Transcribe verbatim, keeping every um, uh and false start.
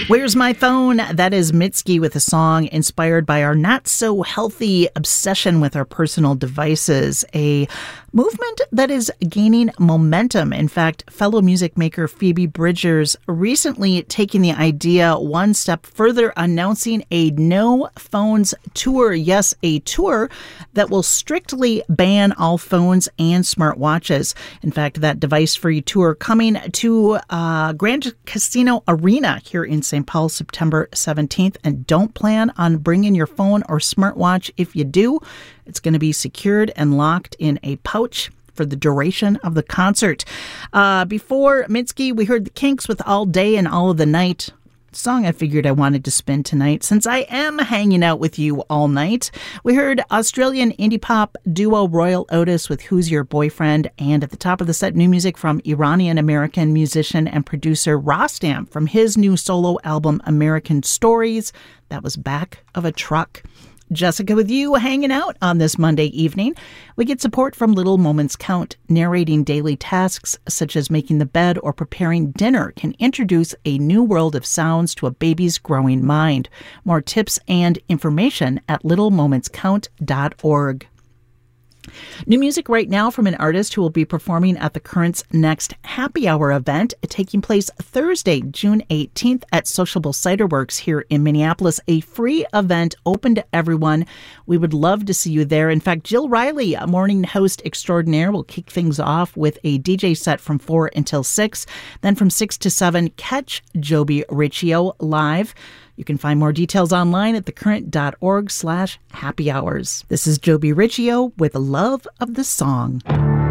Where's My Phone? That is Mitski with a song inspired by our not-so-healthy obsession with our personal devices, a movement that is gaining momentum. In fact, fellow music maker Phoebe Bridgers recently taking the idea one step further, announcing a No Phones tour. Yes, a tour that will strictly ban all phones and smartwatches. In fact, that device-free tour coming to uh, Grand Casino Arena here in Saint Paul, September seventeenth. And don't plan on bringing your phone or smartwatch. If you do, it's going to be secured and locked in a pouch for the duration of the concert. Uh, before Mitski, we heard the Kinks with All Day and All of the Night. Song I figured I wanted to spin tonight since I am hanging out with you all night. We heard Australian indie pop duo Royal Otis with Who's Your Boyfriend, and at the top of the set, new music from Iranian-American musician and producer Rostam from his new solo album American Stories. That was Back of a Truck. Jessica with you, hanging out on this Monday evening. We get support from Little Moments Count. Narrating daily tasks such as making the bed or preparing dinner can introduce a new world of sounds to a baby's growing mind. More tips and information at little moments count dot org. New music right now from an artist who will be performing at the Current's next Happy Hour event, taking place Thursday, June eighteenth at Sociable Cider Works here in Minneapolis. A free event open to everyone. We would love to see you there. In fact, Jill Riley, a morning host extraordinaire, will kick things off with a D J set from four until six. Then from six to seven, catch Joby Riccio live. You can find more details online at thecurrent.org slash happy hours. This is Joby Riccio with Love of the Song.